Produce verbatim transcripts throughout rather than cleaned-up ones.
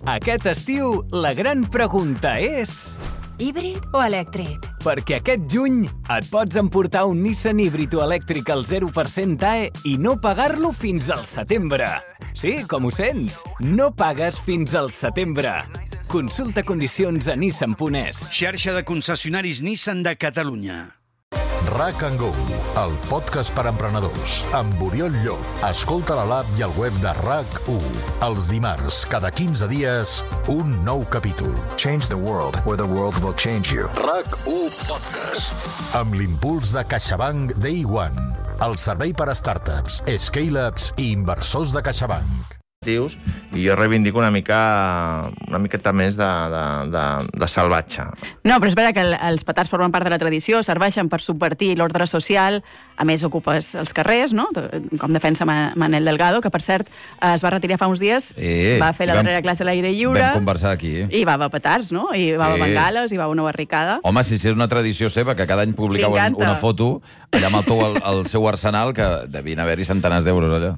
Aquest estiu, la gran pregunta és... Híbrid o elèctric? Perquè aquest juny et pots emportar un Nissan híbrid o elèctric al zero per cent A E i no pagar-lo fins al setembre. Sí, com ho sents, no pagues fins al setembre. Consulta condicions a nissan punt es. Xarxa de concessionaris Nissan de Catalunya. RAC and Go, el podcast per emprenedors, amb Oriol Llop. Escolta a l'app i al web de RAC u. Els dimarts, cada quinze dies, un nou capítol. Change the world, or the world will change you. RAC u Podcast. Amb l'impuls de CaixaBank Day One, el servei per a startups, scale-ups i inversors de CaixaBank. I jo reivindico una mica una miqueta més de, de, de, de salvatge. No, però és veritat que el, els petards formen part de la tradició, serveixen per subvertir l'ordre social, a més ocupes els carrers, no? Com defensa Manel Delgado, que per cert es va retirar fa uns dies, eh, va fer la vam, darrera classe a l'aire lliure. Vam conversar aquí. I va haver petards, no? I va haver eh. bengales, i va haver una barricada. Home, si és una tradició seva, que cada any publicau una foto allà amb el, teu, el, el seu arsenal, que devien haver-hi centenars d'euros allà.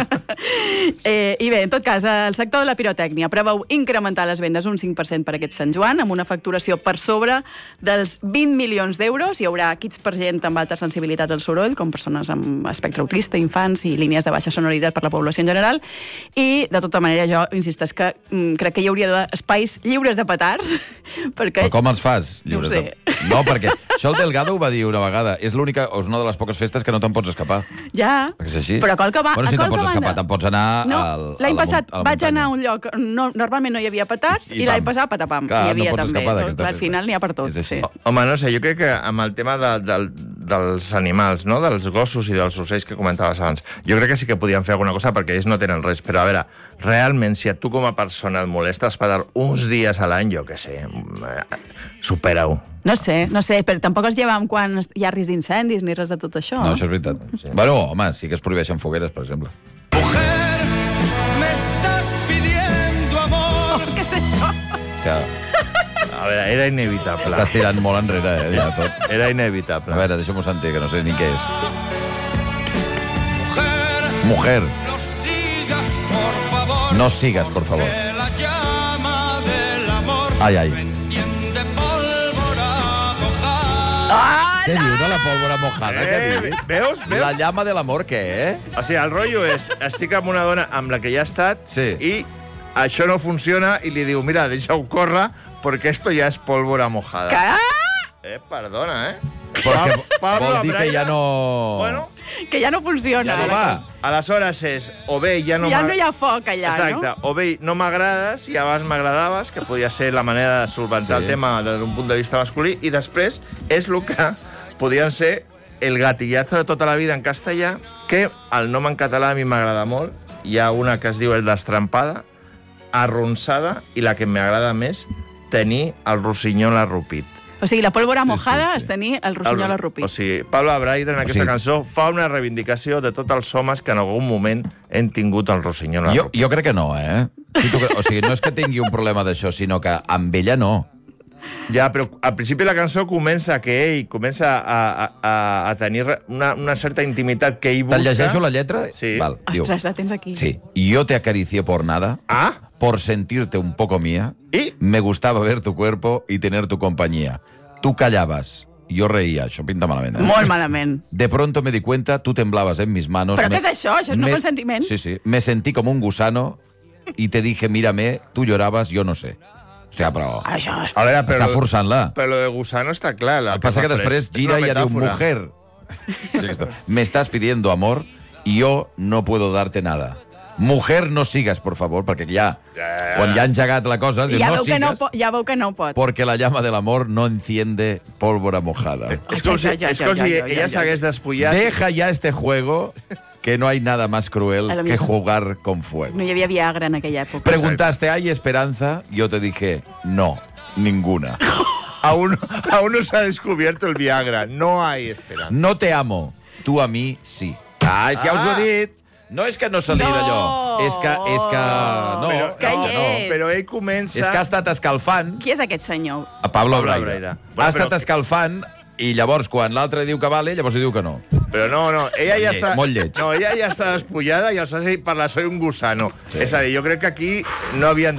eh, I bé, en tot cas, el sector de la pirotècnia preveu incrementar les vendes un cinc per cent per aquest Sant Joan, amb una facturació per sobre dels vint milions d'euros. Hi haurà kits per gent amb alta sensibilitat al soroll, com persones amb espectre autista, infants i línies de baixa sonoritat per la població en general. I, de tota manera, jo insisteix que mm, crec que hi hauria d'espais lliures de petards. Perquè... Però com els fas? Lliures no, de... no, perquè això el Delgado ho va dir una vegada. És l'única, o és una de les poques festes que no te'n pots escapar. Ja, perquè és així. Però a qualque, ba... bueno, si a te'n pots escapar, te'n pots anar no, al, l'any a la, passat a la vaig anar a un lloc no, normalment no hi havia petards i, i l'any passat patapam, clar, hi havia no també. Doncs, al final n'hi ha per tot. Sí. Home, no sé, jo crec que amb el tema de, de, dels animals, no? Dels gossos i dels ocells que comentaves abans, jo crec que sí que podien fer alguna cosa perquè ells no tenen res, però a veure, realment, si a tu com a persona et molesta esperar uns dies a l'any, jo què sé, supera-ho. No sé, no sé, però tampoc es lleva amb quan hi ha risc d'incendis ni res de tot això. No, això és veritat. Sí. Bueno, home, sí que es prohibeixen fogueres, per exemple. Mujer, me estás pidiendo amor. Oh, què és això? Hòstia. A veure, era inevitable. Estàs tirant molt enrere, eh, ja tot. Era inevitable. A veure, deixa'm-ho sentir, que no sé ni què és. Mujer, Mujer. no sigas, por favor. No sigas, por favor. Que la llama del amor ai, ai. me entiende pólvora mojada. Ah, Què diu de la pólvora mojada? Eh, Què diu? veus? Veus? La llama de l'amor, què, eh? O sigui, el rotllo és, estic amb una dona amb la que ja he estat sí. i això no funciona i li diu, mira, deixa-ho córrer perquè esto ja és pólvora mojada. Que? Eh, perdona, eh? Perquè Pablo vol dir Abraira, que ja no... Bueno, que ja no funciona. Ja no va. Aleshores és, o bé ja no... Ja no hi ha foc allà, Exacte, no? o bé no m'agrades i abans m'agradaves, que podia ser la manera de solventar sí. el tema des d'un punt de vista masculí, i després és el que podien ser el gatillazo de tota la vida en castellà, que el nom en català a mi m'agrada molt. Hi ha una que es diu el destrampada, arronsada, i la que m'agrada més, tenir el rossinyol arrupit. O sigui, la pólvora mojada sí, sí. és tenir el rossinyol arrupit. O sigui, Pablo Abraira en aquesta o sigui... cançó fa una reivindicació de tots els homes que en algun moment hem tingut el rossinyol jo, arrupit. jo crec que no, eh? Si tu, o sigui, no és que tingui un problema d'això, sinó que amb ella no. Ja, però al principi la cançó comença que ell comença a, a, a tenir una, una certa intimitat que ell busca... Te'n llegeixo la lletra? Sí. Val, Ostres, diu, la tens aquí. sí. Yo te acarició por nada, Ah, por sentirte un poco mía, ¿Y? me gustaba ver tu cuerpo y tener tu compañía. Tú callabas, yo reía. Això pinta malament, eh? Molt malament. De pronto me di cuenta, tú temblabas en mis manos. Però me... què és això? Això és no me... consentiment? Sí, sí. Me sentí como un gusano y te dije, mírame, tú llorabas, yo no sé. Hòstia, però... Això és... a veure, però... Està forçant-la. Però lo de gusano està clar. El que passa que després gira i ja diu, mujer, sí, esto, me estás pidiendo amor y yo no puedo darte nada. Mujer, no sigas, por favor, perquè ja, Ja, ja. quan ja ha engegat la cosa, diu, Ja no veu, que no sigas, pot, ja veu que no pot. porque la llama del amor no enciende pólvora mojada. És com si, Ja, ja, és com ja, si ja, ja, ella ja. s'hagués despullat. Deja ya este juego, que no hay nada más cruel A lo que mismo. jugar con fuego. No hi havia Viagra en aquella època. Preguntaste, ¿hay esperanza? Yo te dije, no, ninguna. Aún, aún no se ha descubierto el Viagra. No hay esperanza. No te amo, tú a mí sí. Ah, és que ja us ho he dit. No és que no se li No. d'allò, és que... És que no, Però, Que no, hi no. ets. Però ell comença... És que ha estat escalfant Qui és aquest senyor? a Pablo Pablo Abraira. Abraira. Ha Bueno, estat però- escalfant i llavors quan l'altre diu que vale, llavors li diu que no. Però no, no, ella ja Lleig, està... molt lleig. No, ella ja està despullada i els ha dit parlar soy un gusano. Sí. És a dir, jo crec que aquí no havien